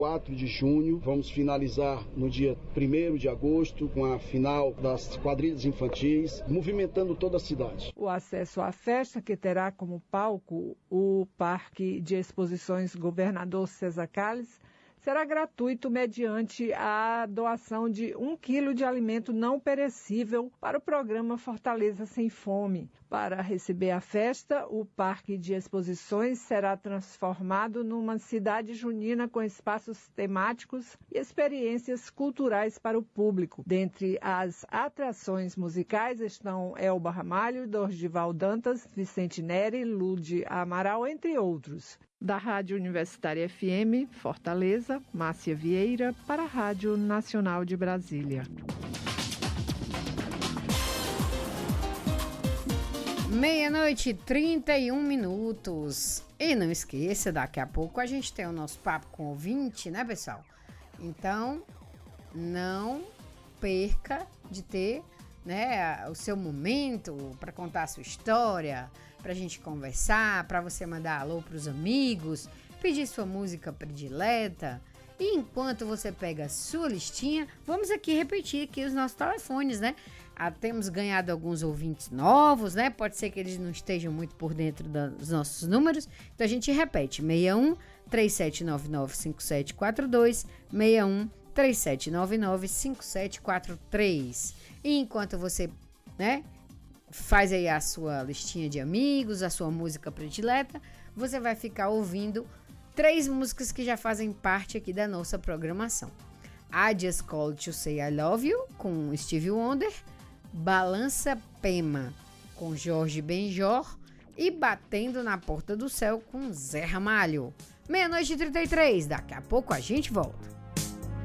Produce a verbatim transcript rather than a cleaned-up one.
quatro de junho, vamos finalizar no dia primeiro de agosto com a final das quadrilhas infantis, movimentando toda a cidade. O acesso à festa, que terá como palco o Parque de Exposições Governador César Calles, será gratuito mediante a doação de um quilo de alimento não perecível para o programa Fortaleza Sem Fome. Para receber a festa, o Parque de Exposições será transformado numa cidade junina com espaços temáticos e experiências culturais para o público. Dentre as atrações musicais estão Elba Ramalho, Dorgival Dantas, Vicente Neri, Lude Amaral, entre outros. Da Rádio Universitária F M, Fortaleza, Márcia Vieira, para a Rádio Nacional de Brasília. Meia-noite, trinta e um minutos. E não esqueça, daqui a pouco a gente tem o nosso papo com o ouvinte, né, pessoal? Então, não perca de ter, né, o seu momento para contar a sua história, para a gente conversar, para você mandar alô para os amigos, pedir sua música predileta. E enquanto você pega a sua listinha, vamos aqui repetir aqui os nossos telefones, né? Ah, temos ganhado alguns ouvintes novos, né? Pode ser que eles não estejam muito por dentro dos nossos números. Então a gente repete, seis um, três sete nove nove, cinco sete quatro dois, seis um, três sete nove nove, cinco sete quatro três. E enquanto você, né, faz aí a sua listinha de amigos, a sua música predileta, você vai ficar ouvindo três músicas que já fazem parte aqui da nossa programação. I Just Called to Say I Love You, com Stevie Wonder, Balança Pema, com Jorge Benjor, e Batendo na Porta do Céu, com Zé Ramalho. Meia-noite e trinta e três, daqui a pouco a gente volta.